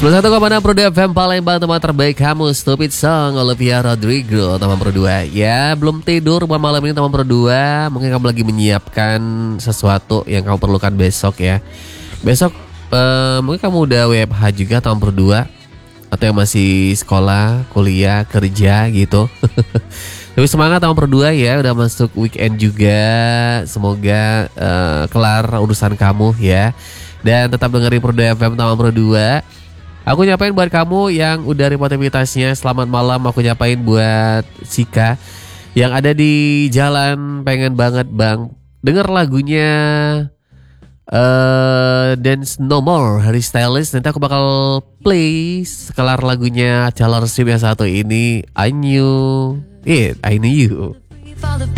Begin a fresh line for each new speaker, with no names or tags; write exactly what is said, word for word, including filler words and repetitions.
sembilan puluh satu koma enam Pro F M Palembang, teman terbaik kamu. Stupid Song Olivia Rodrigo, teman Pro dua. Ya, belum tidur malam ini teman Pro dua. Mungkin kamu lagi menyiapkan sesuatu yang kamu perlukan besok ya. Besok eh, mungkin kamu udah W F H juga teman Pro dua, atau yang masih sekolah, kuliah, kerja gitu. Tapi semangat teman Pro dua ya, udah masuk weekend juga. Semoga eh, kelar urusan kamu ya. Dan tetap dengerin Pro dua F M teman Pro dua. Aku nyapain buat kamu yang udah report aktivitasnya, selamat malam. Aku nyapain buat Sika yang ada di jalan, pengen banget bang denger lagunya uh, Dance No More Harry Styles. Nanti aku bakal play sekelar lagunya Taylor Swift yang satu ini, I Knew It, I Knew You.